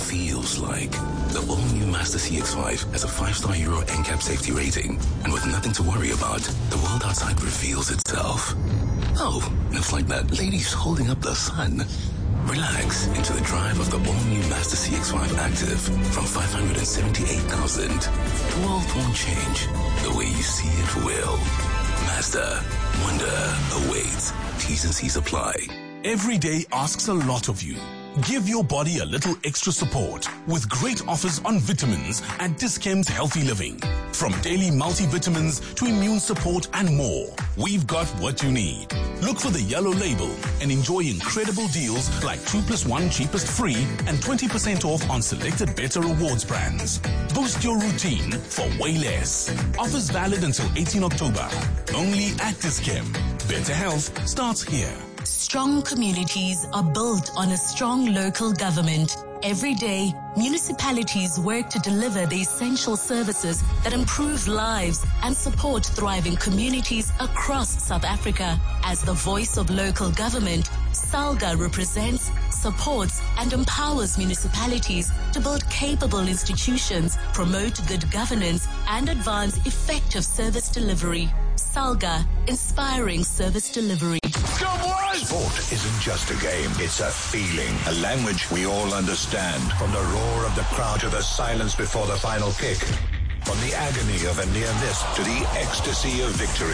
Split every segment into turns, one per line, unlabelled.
feels like. The all-new Mazda CX-5 has a 5-star Euro NCAP safety rating, and with nothing to worry about, the world outside reveals itself. Oh, looks like that lady's holding up the sun. Relax into the drive of the all-new Mazda CX-5 Active from 578,000. The world won't change. The way you see it will. Mazda. Wonder awaits. T's and C's apply.
Every day asks a lot of you. Give your body a little extra support with great offers on vitamins at Dis-Chem's Healthy Living. From daily multivitamins to immune support and more, we've got what you need. Look for the yellow label and enjoy incredible deals like 2+1 cheapest free and 20% off on selected Better Rewards brands. Boost your routine for way less. Offers valid until 18 October. Only at Dis-Chem. Better health starts here.
Strong communities are built on a strong local government. Every day, municipalities work to deliver the essential services that improve lives and support thriving communities across South Africa. As the voice of local government, SALGA represents, supports, and empowers municipalities to build capable institutions, promote good governance, and advance effective service delivery. SALGA, inspiring service delivery.
Go boys! Sport isn't just a game, it's a feeling, a language we all understand. From the roar of the crowd to the silence before the final kick. From the agony of a near miss to the ecstasy of victory.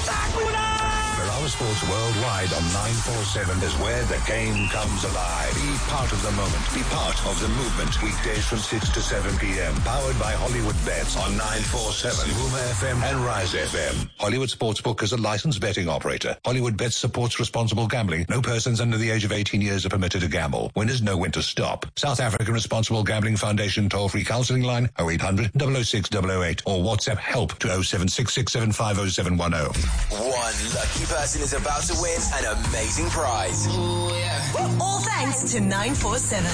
Bravo Sports Worldwide on 947 is where the game comes alive. Be part of the moment. Be part of the movement. Weekdays from 6 to 7 p.m. Powered by Hollywood Bets on 947, Rumour FM and Rise FM. Hollywood Sportsbook is a licensed betting operator. Hollywood Bets supports responsible gambling. No persons under the age of 18 years are permitted to gamble. Winners know when to stop. South African Responsible Gambling Foundation toll-free counselling line 0800 006 008 or WhatsApp help to 0766750710.
One lucky person is about to win an amazing prize.
Ooh, yeah. All thanks to 947.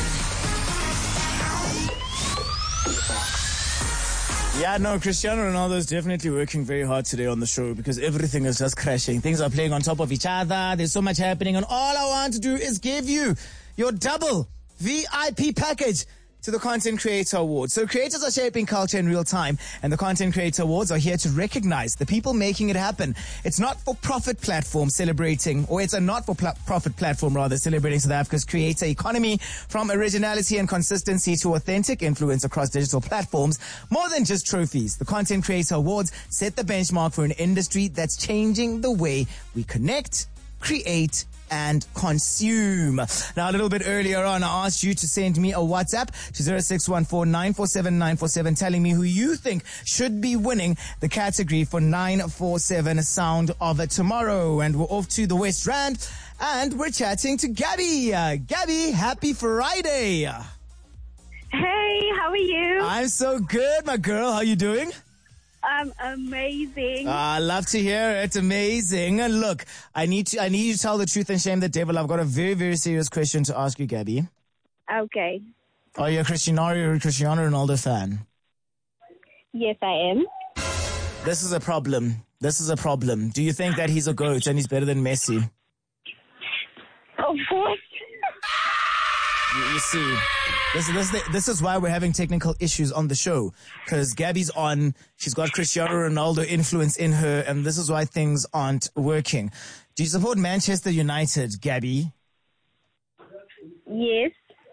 Yeah, no, Cristiano Ronaldo is definitely working very hard today on the show because everything is just crashing. Things are playing on top of each other. There's so much happening, and all I want to do is give you your double VIP package to the Content Creator Awards. So creators are shaping culture in real time, and the Content Creator Awards are here to recognize the people making it happen. It's not-for-profit platform celebrating, or it's a not-for-profit platform rather, celebrating South Africa's creator economy, from originality and consistency to authentic influence across digital platforms. More than just trophies, the Content Creator Awards set the benchmark for an industry that's changing the way we connect, create, and consume. Now, a little bit earlier on, I asked you to send me a WhatsApp to 0614-947-947 telling me who you think should be winning the category for 947 Sound of Tomorrow. And we're off to the West Rand, and we're chatting to Gabby. Gabby, happy Friday.
Hey, how are you?
I'm so good, my girl. How are you doing?
I'm amazing.
I love to hear it. Amazing. And look, I need you to tell the truth and shame the devil. I've got a very, very serious question to ask you, Gabby.
Okay.
Are you a Cristiano Ronaldo fan?
Yes, I am.
This is a problem. Do you think that he's a GOAT and he's better than Messi?
Of course.
You see, this is why we're having technical issues on the show, because Gabby's on, she's got Cristiano Ronaldo influence in her, and this is why things aren't working. Do you support Manchester United, Gabby?
Yes.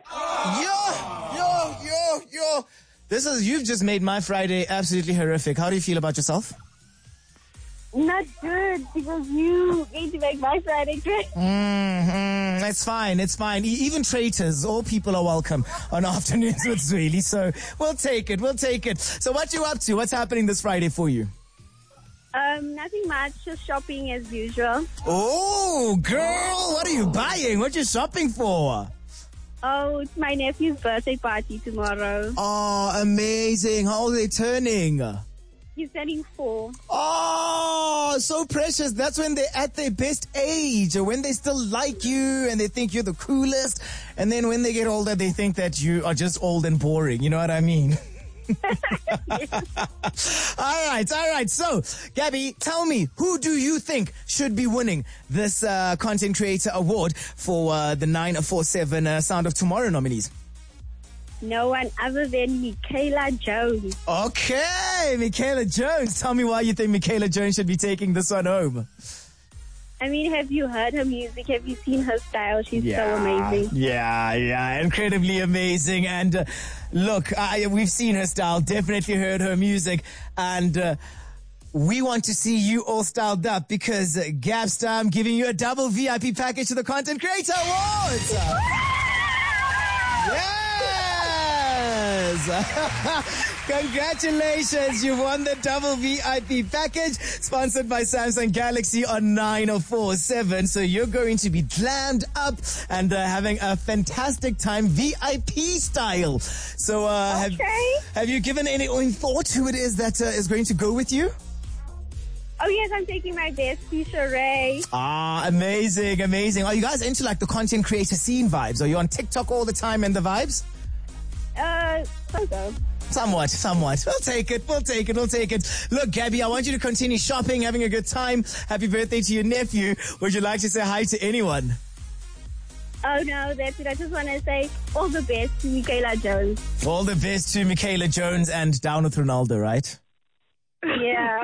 Yo. You've just made my Friday absolutely horrific. How do you feel about yourself?
Not good, because you need to make my Friday great.
It's fine. Even traitors, all people are welcome on Afternoons with Zweli. So we'll take it. So what you up to? What's happening this Friday for you?
Nothing much, just shopping as usual.
Oh, girl, what are you buying? What you shopping for?
Oh, it's my nephew's birthday party tomorrow.
Oh, amazing. How old are they turning?
He's turning 4.
Oh, so precious. That's when they're at their best age, or when they still like you and they think you're the coolest. And then when they get older, they think that you are just old and boring. You know what I mean? All right. So, Gabby, tell me, who do you think should be winning this Content Creator Award for the 947 Sound of Tomorrow nominees?
no one other than Michaela Jones.
Okay, Michaela Jones. Tell me why you think Michaela Jones should be taking this one home.
I mean, have you heard her music? Have you seen her style? She's so amazing.
Yeah, incredibly amazing. And look, we've seen her style, definitely heard her music, and we want to see you all styled up because Gabstar, I'm giving you a double VIP package to the Content Creator Awards. Yes! Congratulations, you won the double VIP package sponsored by Samsung Galaxy on 9047. So you're going to be glammed up and having a fantastic time VIP style. So have you given any thought who it is that is going to go with you?
Oh, yes, I'm taking my bestie, Sheree.
Amazing. Are you guys into like the content creator scene vibes? Are you on TikTok all the time and the vibes?
So.
Somewhat. We'll take it. Look, Gabby, I want you to continue shopping, having a good time. Happy birthday to your nephew. Would you like to say hi to anyone?
Oh, no, that's it. I just want to say all the best to Michaela Jones.
All the best to Michaela Jones and down with Ronaldo, right?
Yeah.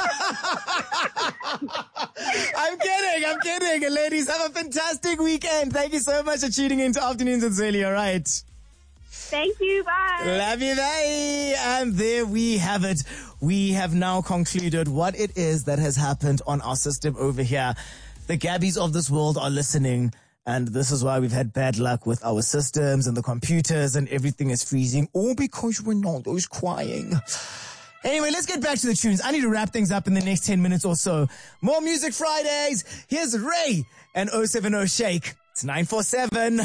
I'm kidding. Ladies, have a fantastic weekend. Thank you so much for tuning in to Afternoons with Zweli, all right?
Thank you. Bye.
Love you, bye. And there we have it. We have now concluded what it is that has happened on our system over here. The Gabbies of this world are listening, and this is why we've had bad luck with our systems and the computers and everything is freezing, all because Ronaldo's crying. Anyway, let's get back to the tunes. I need to wrap things up in the next 10 minutes or so. More Music Fridays. Here's Ray and 070 Shake. It's 947.